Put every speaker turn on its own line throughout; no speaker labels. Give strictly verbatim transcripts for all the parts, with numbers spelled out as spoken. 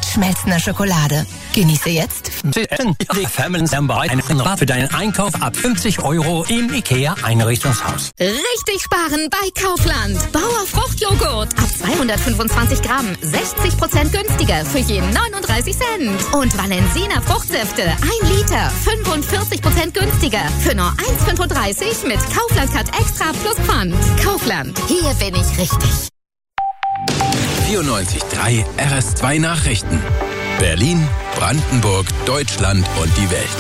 schmelzender Schokolade. Genieße jetzt
für deinen Einkauf ab fünfzig Euro im IKEA Einrichtungshaus.
richtig sparen bei Kaufland. Bauer Fruchtjoghurt ab zweihundertfünfundzwanzig Gramm, sechzig Prozent günstiger für jeden neununddreißig Cent. Und Valensina Fruchtsäfte, ein Liter, fünfundvierzig Prozent günstiger für nur eins Komma fünfunddreißig mit Kaufland Cut Extra plus Pfand. Kaufland, hier bin ich richtig.
vierundneunzig Komma drei R S zwei Nachrichten. Berlin, Brandenburg, Deutschland und die Welt.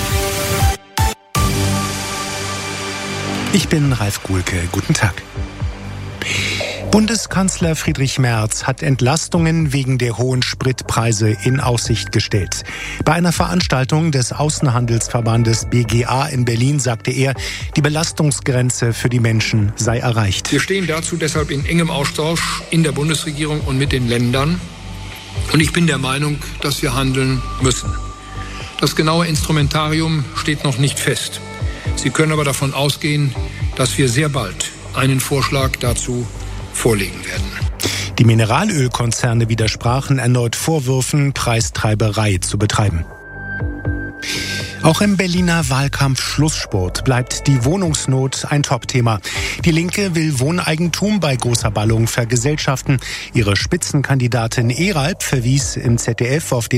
Ich bin Ralf Guhlke. Guten Tag. Bundeskanzler Friedrich Merz hat Entlastungen wegen der hohen Spritpreise in Aussicht gestellt. Bei einer Veranstaltung des Außenhandelsverbandes B G A in Berlin sagte er, die Belastungsgrenze für die Menschen sei erreicht.
Wir stehen dazu deshalb in engem Austausch in der Bundesregierung und mit den Ländern. Und ich bin der Meinung, dass wir handeln müssen. Das genaue Instrumentarium steht noch nicht fest. Sie können aber davon ausgehen, dass wir sehr bald einen Vorschlag dazu vorlegen werden.
Die Mineralölkonzerne widersprachen erneut Vorwürfen, Preistreiberei zu betreiben. Auch im Berliner Wahlkampf-Schlussspurt bleibt die Wohnungsnot ein Topthema. Die Linke will Wohneigentum bei großer Ballung vergesellschaften. Ihre Spitzenkandidatin Eralp verwies im Z D F auf den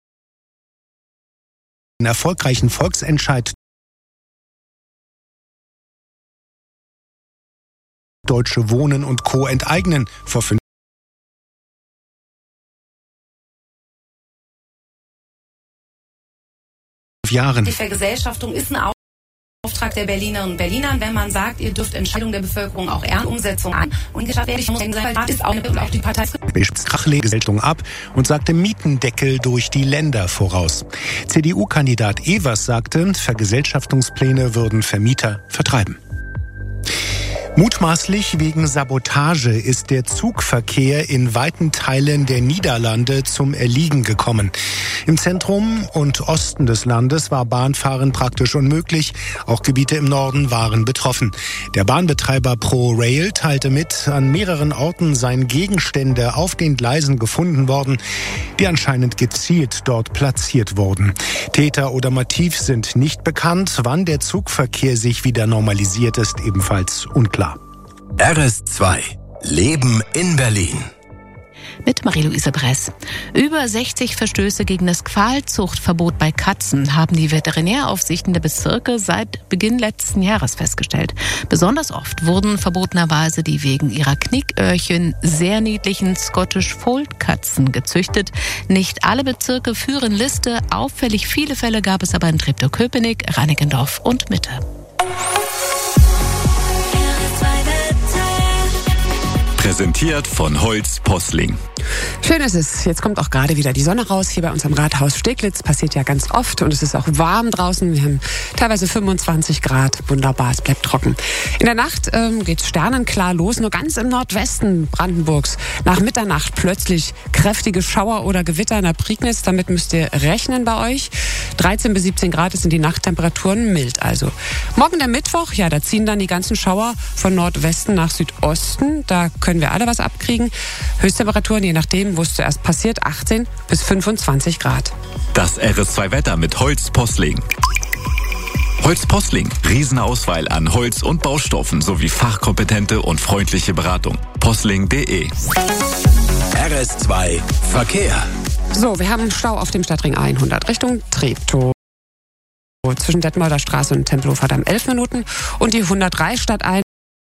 erfolgreichen Volksentscheid Deutsche Wohnen und Co. enteignen vor fünf Jahren.
Die Vergesellschaftung ist ein Auftrag der Berlinerinnen und Berliner. Wenn man sagt, ihr dürft Entscheidungen der Bevölkerung auch ehren, Umsetzung an. Und geschafft werde ich muss sagen, ist auch, eine, auch die Partei.
Krachle-Gesellschaftung ab und sagte Mietendeckel durch die Länder voraus. C D U-Kandidat Evers sagte, Vergesellschaftungspläne würden Vermieter vertreiben. Mutmaßlich wegen Sabotage ist der Zugverkehr in weiten Teilen der Niederlande zum Erliegen gekommen. Im Zentrum und Osten des Landes war Bahnfahren praktisch unmöglich. Auch Gebiete im Norden waren betroffen. Der Bahnbetreiber ProRail teilte mit, an mehreren Orten seien Gegenstände auf den Gleisen gefunden worden, die anscheinend gezielt dort platziert wurden. Täter oder Motiv sind nicht bekannt. Wann der Zugverkehr sich wieder normalisiert, ist ebenfalls unklar.
R S zwei. Leben in Berlin.
Mit Marie-Louise Bress. Über sechzig Verstöße gegen das Qualzuchtverbot bei Katzen haben die Veterinäraufsichten der Bezirke seit Beginn letzten Jahres festgestellt. Besonders oft wurden verbotenerweise die wegen ihrer Knicköhrchen sehr niedlichen Scottish Fold Katzen gezüchtet. Nicht alle Bezirke führen Liste. Auffällig viele Fälle gab es aber in Treptow-Köpenick, Reinickendorf und Mitte.
Präsentiert von Holz Posling.
Schön ist es. Jetzt kommt auch gerade wieder die Sonne raus. Hier bei uns am Rathaus Steglitz passiert ja ganz oft. Und es ist auch warm draußen. Wir haben teilweise fünfundzwanzig Grad. Wunderbar, es bleibt trocken. In der Nacht ähm, geht es sternenklar los. Nur ganz im Nordwesten Brandenburgs. Nach Mitternacht plötzlich kräftige Schauer oder Gewitter in der Prignitz. Damit müsst ihr rechnen bei euch. dreizehn bis siebzehn Grad sind die Nachttemperaturen, mild also. Morgen der Mittwoch, ja, da ziehen dann die ganzen Schauer von Nordwesten nach Südosten. Da können wir alle was abkriegen. Höchsttemperaturen, je nachdem, wo es zuerst passiert, achtzehn bis fünfundzwanzig Grad.
Das R S zwei Wetter mit Holz Posling. Holz Posling. Riesenauswahl an Holz und Baustoffen sowie fachkompetente und freundliche Beratung. posling punkt de.
R S zwei Verkehr.
So, wir haben Stau auf dem Stadtring hundert Richtung Treptow. Zwischen Detmolder Straße und Tempelhofer Damm elf Minuten. Und die hundertdrei Stadteinwärts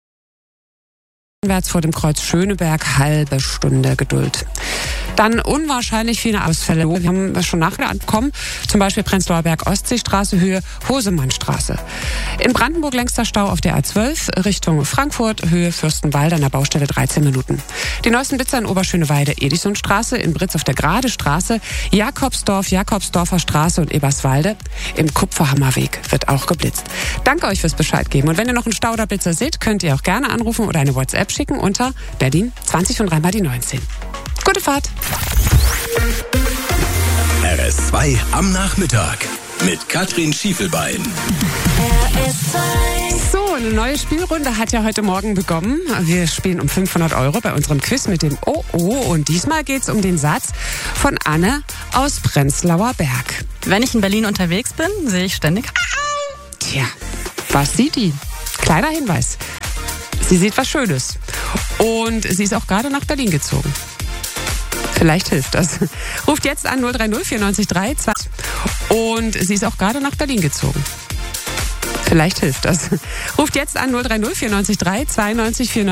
vor dem Kreuz Schöneberg halbe Stunde Geduld. Dann unwahrscheinlich viele Ausfälle. Wir haben schon nachgekommen. Zum Beispiel Prenzlauer Berg Ostseestraße, Höhe Hosemannstraße. In Brandenburg längster Stau auf der A zwölf Richtung Frankfurt, Höhe Fürstenwalde an der Baustelle dreizehn Minuten. Die neuesten Blitzer in Oberschöneweide, Edisonstraße, in Britz auf der Grade Straße, Jakobsdorf, Jakobsdorfer Straße und Eberswalde. Im Kupferhammerweg wird auch geblitzt. Danke euch fürs Bescheid geben. Und wenn ihr noch einen Stau oder Blitzer seht, könnt ihr auch gerne anrufen oder eine WhatsApp schicken unter Berlin zwanzig und dreimal die neunzehn. Gute Fahrt.
R S zwei am Nachmittag mit Katrin Schiefelbein.
So, eine neue Spielrunde hat ja heute Morgen begonnen. Wir spielen um fünfhundert Euro bei unserem Quiz mit dem O O. Und diesmal geht es um den Satz von Anne aus Prenzlauer Berg.
Wenn ich in Berlin unterwegs bin, sehe ich ständig...
Tja, was sieht die? Kleiner Hinweis. Sie sieht was Schönes. Und sie ist auch gerade nach Berlin gezogen. Vielleicht hilft das. Ruft jetzt an null drei null vier neun drei zwei. Und sie ist auch gerade nach Berlin gezogen. Vielleicht hilft das. Ruft jetzt an null drei null vier neun drei zwei neun vier neun.